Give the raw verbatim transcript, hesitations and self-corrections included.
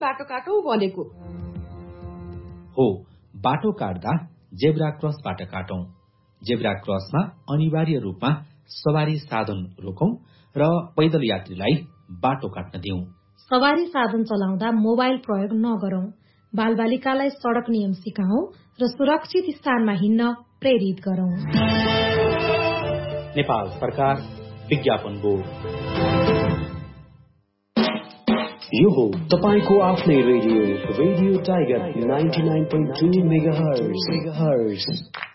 बाटो काटौं भनेको। हो, बाटो काट्दा जेब्रा क्रसबाट काटौं। जेब्रा क्रसमा अनिवार्य रूपमा सवारी साधन रोकौं र पैदल यात्रीलाई बाटो काट्न दिउँ। सवारी साधन चलाउँदा मोबाइल प्रयोग नगरौं। बालबालिकालाई सड़क नियम सिकाउँ र सुरक्षित स्थानमा हिँड्न प्रेरित गरौं। नेपाल सरकार विज्ञापन बोर्ड। यो हो तपाईको आफ्नै radio radio tiger ninety nine point two megahertz.